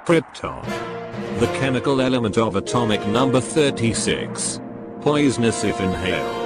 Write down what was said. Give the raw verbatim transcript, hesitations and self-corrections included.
Krypton. The chemical element of atomic number thirty-six. Poisonous if inhaled.